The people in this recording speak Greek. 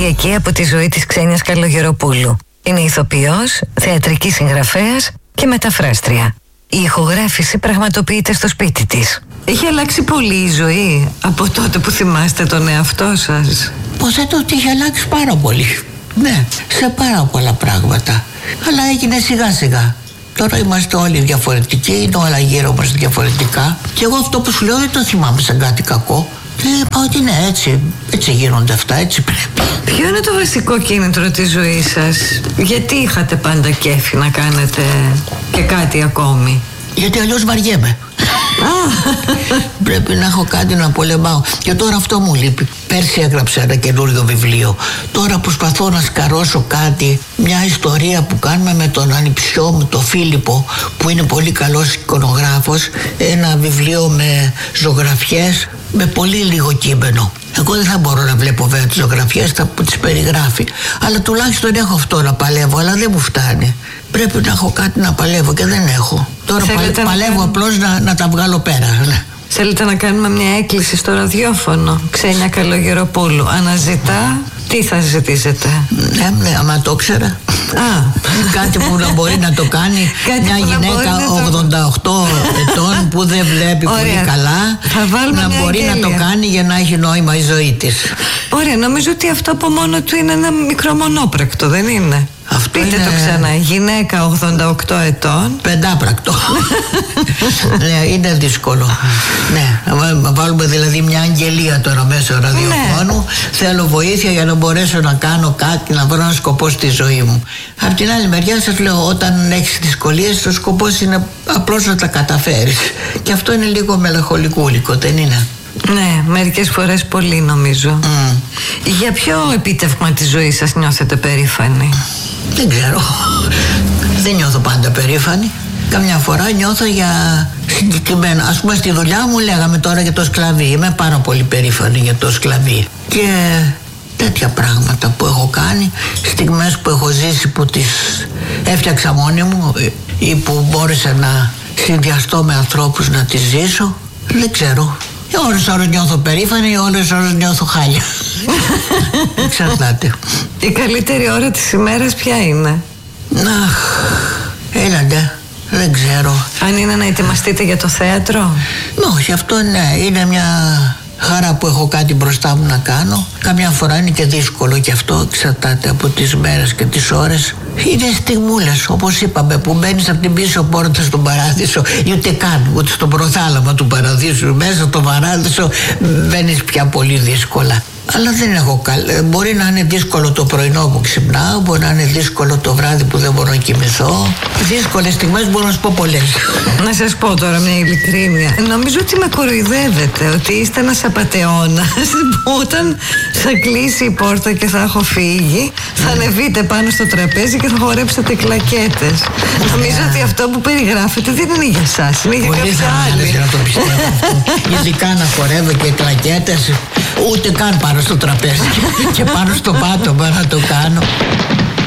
Κυριακή από τη ζωή της Ξένιας Καλογεροπούλου. Είναι ηθοποιός, θεατρική συγγραφέας και μεταφράστρια. Η ηχογράφηση πραγματοποιείται στο σπίτι της. Έχει αλλάξει πολύ η ζωή από τότε που θυμάστε τον εαυτό σας? Υποθέτω ότι έχει αλλάξει πάρα πολύ. Ναι, σε πάρα πολλά πράγματα. Αλλά έγινε σιγά σιγά. Τώρα είμαστε όλοι διαφορετικοί, είναι όλα γύρω μας διαφορετικά. Και εγώ αυτό που σου λέω δεν το θυμάμαι σαν κάτι κακό. Και είπα ότι είναι έτσι γίνονται αυτά, έτσι πρέπει. Ποιο είναι το βασικό κίνητρο της ζωής σας? Γιατί είχατε πάντα κέφι να κάνετε και κάτι ακόμη? Γιατί αλλιώς βαριέμαι. Πρέπει να έχω κάτι να πολεμάω. Και τώρα αυτό μου λείπει. Πέρσι έγραψα ένα καινούριο βιβλίο. Τώρα προσπαθώ να σκαρώσω κάτι. Μια ιστορία που κάνουμε με τον ανιψιό μου, τον Φίλιππο, που είναι πολύ καλός εικονογράφος. Ένα βιβλίο με ζωγραφιές, με πολύ λίγο κείμενο. Εγώ δεν θα μπορώ να βλέπω βέβαια τις ζωγραφιές που τις περιγράφει. Αλλά τουλάχιστον έχω αυτό να παλεύω, αλλά δεν μου φτάνει. Πρέπει να έχω κάτι να παλεύω και δεν έχω. Τώρα παλεύω απλώς να τα βγάλω πέρα. Θέλετε να κάνουμε μια έκκληση στο ραδιόφωνο? Ξένια Καλογεροπούλου αναζητά. Τι θα ζητήσετε? Ναι, άμα το ήξερα. Κάτι που να μπορεί να το κάνει μια γυναίκα 88 ετών που δεν βλέπει πολύ καλά, να μπορεί να το κάνει για να έχει νόημα η ζωή της. Ωραία, νομίζω ότι αυτό από μόνο του είναι ένα μικρό μονόπρακτο, δεν είναι? Πείτε το ξανά. Γυναίκα 88 ετών. Πεντάπρακτο. Ναι, είναι δύσκολο. Ναι, να βάλουμε δηλαδή μια αγγελία τώρα μέσω ραδιοφώνου. Θέλω βοήθεια για να μπορέσω να κάνω κάτι, να βρω ένα σκοπό στη ζωή μου. Απ' την άλλη μεριά σας λέω, όταν έχεις δυσκολίες, ο σκοπός είναι απλώς να τα καταφέρεις. Και αυτό είναι λίγο μελαγχολικούλικο, δεν είναι? Ναι, μερικές φορές πολύ νομίζω. Για ποιο επίτευγμα της ζωής σας νιώθετε περήφανοι? Δεν ξέρω. Δεν νιώθω πάντα περήφανη. Καμιά φορά νιώθω για συγκεκριμένα. Ας πούμε στη δουλειά μου λέγαμε τώρα για το σκλαβί. Είμαι πάρα πολύ περήφανη για το σκλαβί. Και τέτοια πράγματα που έχω κάνει, στιγμές που έχω ζήσει που τις έφτιαξα μόνη μου ή που μπόρεσα να συνδυαστώ με ανθρώπους να τις ζήσω. Δεν ξέρω. Ώρες νιώθω περήφανη, ώρες νιώθω χάλια. Εξαρτάται. Η καλύτερη ώρα της ημέρας ποια είναι? Έλαντε, δεν ξέρω. Αν είναι να ετοιμαστείτε για το θέατρο? Όχι, αυτό ναι, είναι μια χαρά που έχω κάτι μπροστά μου να κάνω. Καμιά φορά είναι και δύσκολο και αυτό, εξαρτάται από τις μέρες και τις ώρες. Είναι στιγμούλες, όπως είπαμε, που μπαίνεις από την πίσω πόρτα στον παράδεισο, ούτε στο προθάλαμα του παραδείσου, μέσα στο παράδεισο μπαίνεις πια πολύ δύσκολα. Αλλά δεν έχω μπορεί να είναι δύσκολο το πρωινό που ξυπνάω, μπορεί να είναι δύσκολο το βράδυ που δεν μπορώ να κοιμηθώ. Δύσκολες στιγμές μπορώ να σου πω πολλές. Να σας πω τώρα μια ειλικρίνεια. Νομίζω ότι με κοροϊδεύετε, ότι είστε ένας απατεώνας που όταν θα κλείσει η πόρτα και θα έχω φύγει, θα ανεβείτε πάνω στο τραπέζι και θα χορέψετε κλακέτες. Νομίζω ότι αυτό που περιγράφετε δεν είναι για σας, είναι για κάποια άλλη. Πολύ θα να το πιστεύω αυτό. Ειδικά να χορεύω και κλακέτες, ούτε καν πάνω στο τραπέζι και πάνω στο πάτωμα να το κάνω.